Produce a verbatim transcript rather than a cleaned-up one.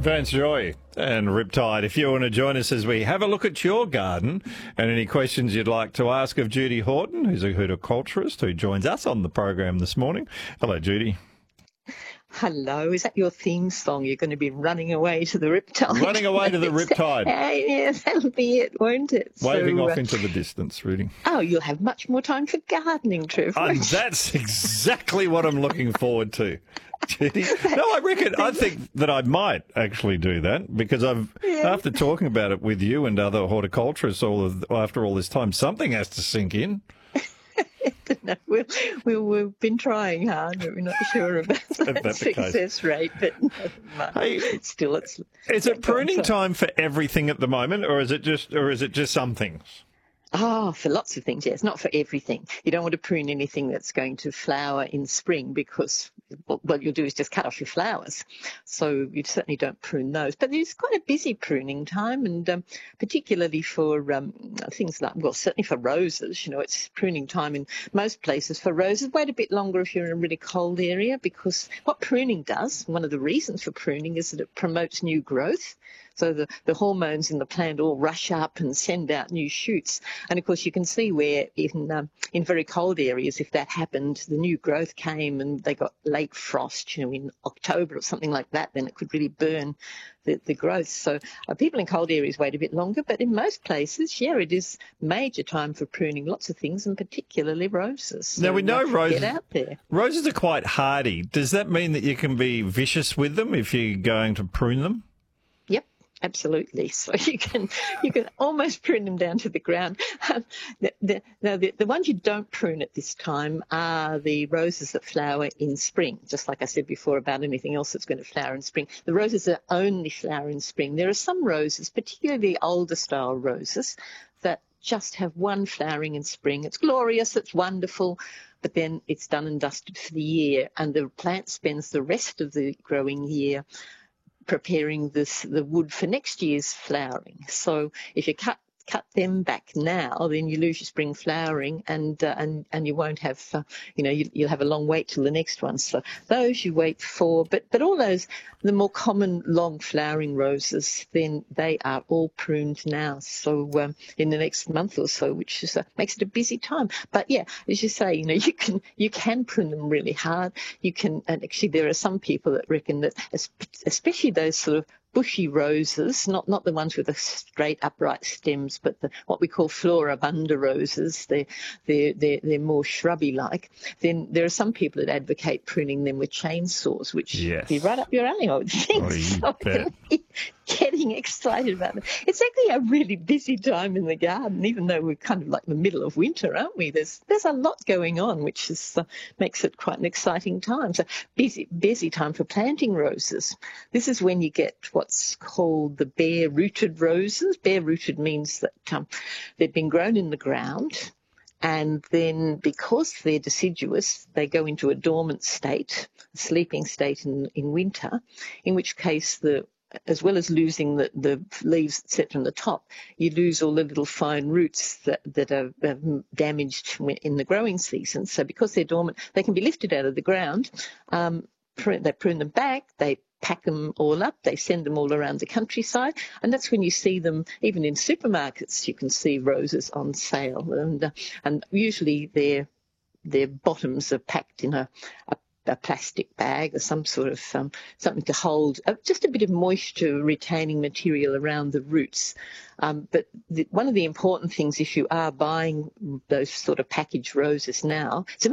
Vance Joy and Riptide. If you want to join us as we have a look at your garden and any questions you'd like to ask of Judy Horton, who's a horticulturist who joins us on the program this morning. Hello, Judy. Hello, is that your theme song? You're going to be running away to the Riptide. Running away to the Riptide. Yeah, that'll be it, won't it? Waving so, off uh, into the distance, Rudy. Oh, you'll have much more time for gardening, Trev. And that's exactly what I'm looking forward to. Judy. No, I reckon, I think that I might actually do that because I've, Yeah. after talking about it with you and other horticulturists all of, after all this time, something has to sink in. No, we'll, we'll, we've been trying hard, but we're not sure about that that's the case. success rate. But never mind. Hey, Still, it's Is it pruning time for everything at the moment, or is it just, or is it just some things? Oh, for lots of things, yes. Not for everything. You don't want to prune anything that's going to flower in spring because what you'll do is just cut off your flowers. So you certainly don't prune those. But there's quite a busy pruning time, and um, particularly for um, things like, well, certainly for roses, you know, it's pruning time in most places for roses. Wait a bit longer if you're in a really cold area, because what pruning does, one of the reasons for pruning is that it promotes new growth. So the, the hormones in the plant all rush up and send out new shoots. And, of course, you can see where in um, in very cold areas, if that happened, the new growth came and they got late frost, you know, in October or something like that, then it could really burn the, the growth. So uh, people in cold areas wait a bit longer. But in most places, yeah, it is major time for pruning lots of things, and particularly roses. So Now, we know uh, roses, get out there. roses are quite hardy. Does that mean that you can be vicious with them if you're going to prune them? Yep. Absolutely. So you can you can almost prune them down to the ground. Um, the, the, now, the, the ones you don't prune at this time are the roses that flower in spring, just like I said before about anything else that's going to flower in spring. The roses that only flower in spring. There are some roses, particularly older style roses, that just have one flowering in spring. It's glorious, it's wonderful, but then it's done and dusted for the year, and the plant spends the rest of the growing year preparing this the wood for next year's flowering. So if you cut cut them back now, then you lose your spring flowering, and uh, and and you won't have uh, you know you, you'll have a long wait till the next one. So those you wait for, but but all those the more common long flowering roses, then they are all pruned now. So um, in the next month or so, which is, uh, makes it a busy time. But yeah, as you say, you know you can you can prune them really hard. You can, and actually there are some people that reckon that especially those sort of bushy roses, not not the ones with the straight upright stems, but the, what we call floribunda roses, they're, they're, they're, they're more shrubby-like, then there are some people that advocate pruning them with chainsaws, which Yes. would be right up your alley, I would think. Oh, you So I bet. can be getting excited about it. It's actually a really busy time in the garden, even though we're kind of like in the middle of winter, aren't we? There's there's a lot going on, which is, uh, makes it quite an exciting time. So busy, busy time for planting roses. This is when you get what's called the bare-rooted roses. Bare-rooted means that um, they've been grown in the ground, and then because they're deciduous, they go into a dormant state, a sleeping state in, in winter, in which case the as well as losing the, the leaves, et cetera, on the top, you lose all the little fine roots that, that are um, damaged in the growing season. So because they're dormant, they can be lifted out of the ground. Um, prune, they prune them back, they pack them all up, they send them all around the countryside, and that's when you see them, even in supermarkets, you can see roses on sale. And, uh, and usually their, their bottoms are packed in a, a a plastic bag or some sort of um, something to hold uh, just a bit of moisture retaining material around the roots. Um, but the, one of the important things, if you are buying those sort of packaged roses now, it's